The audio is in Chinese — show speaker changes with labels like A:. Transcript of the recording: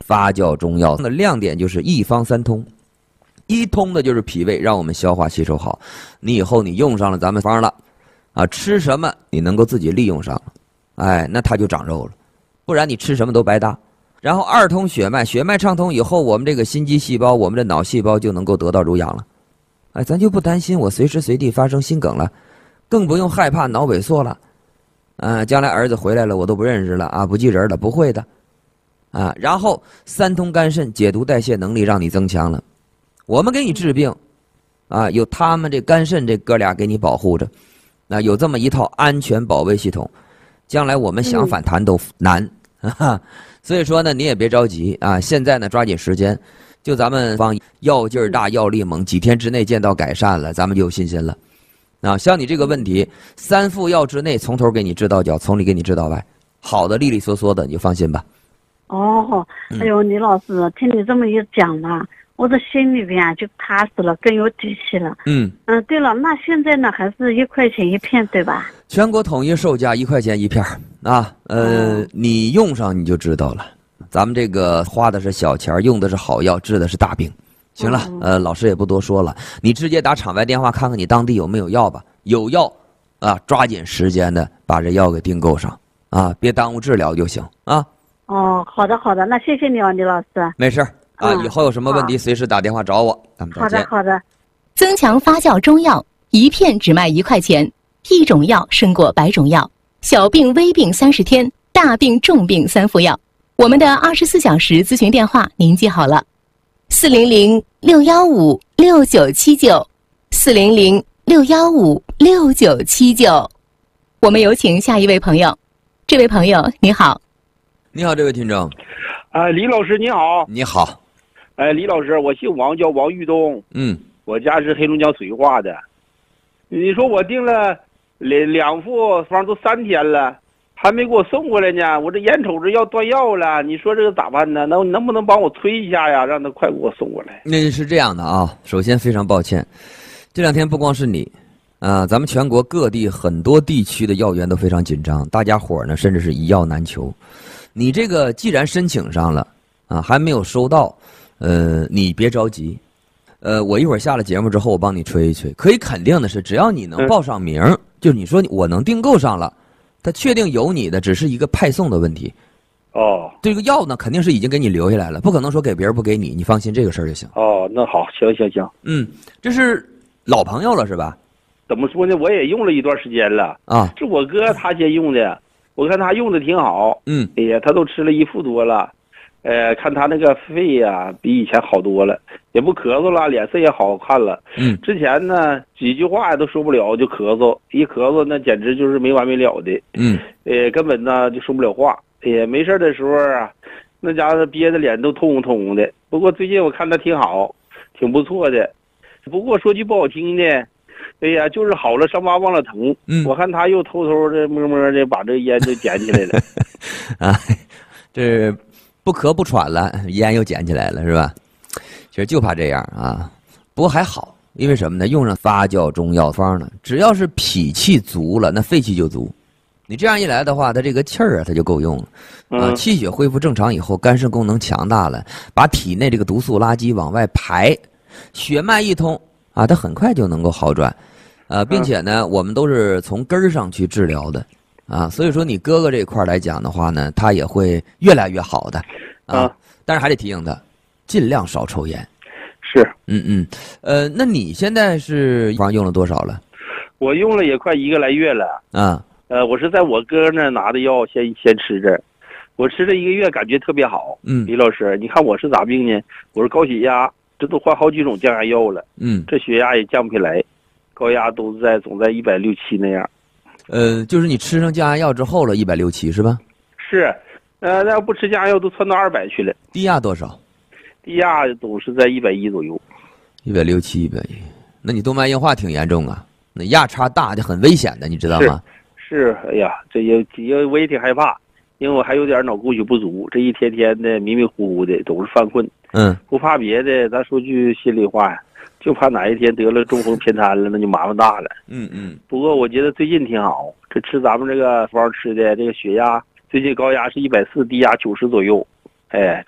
A: 发酵中药的亮点就是一方三通。一通的就是脾胃，让我们消化吸收好。你以后你用上了咱们方了，啊，吃什么你能够自己利用上了，哎，那它就长肉了，不然你吃什么都白搭。然后二通血脉，血脉畅通以后，我们这个心肌细胞，我们的脑细胞就能够得到濡养了，哎，咱就不担心我随时随地发生心梗了，更不用害怕脑萎缩了，将来儿子回来了我都不认识了啊，不记人了，不会的，啊，然后三通肝肾，解毒代谢能力让你增强了。我们给你治病，啊，有他们这肝肾这哥俩给你保护着，有这么一套安全保卫系统，将来我们想反弹都难，所以说呢，你也别着急啊，现在呢抓紧时间，就咱们方药劲儿大，药力猛，几天之内见到改善了，咱们就有信心了。啊，像你这个问题，3副药之内，从头给你治到脚，从里给你治到外，好的利利索索的，你就放心吧。
B: 哦，哎呦，李老师，听你这么一讲呢，我的心里边就踏实了，更有底气了。对了，那现在呢还是1块钱1片，对吧？
A: 全国统一售价1块钱1片啊。你用上你就知道了。咱们这个花的是小钱，用的是好药，治的是大病。行了，老师也不多说了，你直接打场外电话看看你当地有没有药吧。有药啊，抓紧时间的把这药给订购上啊，别耽误治疗就行啊。
B: 哦，好的好的，那谢谢你啊，李老师。
A: 没事啊，以后有什么问题随时打电话找我，咱们再见。
B: 好的。
C: 增强发酵中药，一片只卖1块钱，一种药胜过100种药。小病微病30天，大病重病3副药。我们的24小时咨询电话您记好了，400-615-6979，400-615-6979。我们有请下一位朋友。这位朋友你好。
A: 你好，这位听众。
D: 李老师你好。
A: 你好。
D: 李老师，我姓王，叫王玉东。我家是黑龙江绥化的。你说我订了2副方都3天了，还没给我送过来呢。我这眼瞅着要断药了，你说这个咋办呢？能不能帮我催一下呀，让他快给我送过来？
A: 那是这样的啊，首先非常抱歉，这2天不光是你咱们全国各地很多地区的药源都非常紧张，大家伙呢甚至是一药难求。你这个既然申请上了还没有收到，你别着急，我一会儿下了节目之后我帮你催一催。可以肯定的是，只要你能报上名，就你说我能订购上了，他确定有你的，只是一个派送的问题。这个药呢肯定是已经给你留下来了，不可能说给别人不给你，你放心这个事儿就行。
D: 那好，行。
A: 这是老朋友了是吧？
D: 怎么说呢，我也用了一段时间了啊，是我哥他先用的，我看他用的挺好。哎呀，他都吃了1副多了，看他那个肺呀比以前好多了，也不咳嗽了，脸色也好看了。之前呢几句话都说不了就咳嗽，一咳嗽那简直就是没完没了的。根本呢就说不了话。没事的时候啊，那家伙憋着脸都通红通红的。不过最近我看他挺好，挺不错的。不过说句不好听的，就是好了伤疤忘了疼。我看他又偷偷的摸摸的把这个烟就捡起来了。
A: 这不咳不喘了，烟又捡起来了是吧？其实就怕这样啊。不过还好，因为什么呢？用上发酵中药方呢，只要是脾气足了，那肺气就足。你这样一来的话，它这个气儿它就够用了。气血恢复正常以后，肝肾功能强大了，把体内这个毒素垃圾往外排，血脉一通它很快就能够好转。并且呢，我们都是从根儿上去治疗的所以说你哥哥这一块来讲的话呢，他也会越来越好的但是还得提醒他，尽量少抽烟。
D: 是。
A: 那你现在是用了多少了？
D: 我用了也快1个来月了我是在我哥那拿的药先吃着，我吃了1个月感觉特别好。李老师，你看我是咋病呢？我是高血压，这都换好几种降压药了。这血压也降不下来，高压总在160、170那样。
A: 就是你吃上降压药之后了，160、170是吧？
D: 是。那要不吃降压药都窜到200去了。
A: 低压多少？
D: 低压总是在110左右。
A: 160、110，那你动脉硬化挺严重啊，那压差大就很危险的，你知道吗？
D: 是，哎呀，我也挺害怕，因为我还有点脑供血不足，这一天天的迷迷糊糊的，总是犯困。不怕别的，咱说句心里话呀，就怕哪一天得了中风偏瘫了，那就麻烦大了。不过我觉得最近挺好，这吃咱们这个方吃的，这个血压最近高压是140，低压90左右，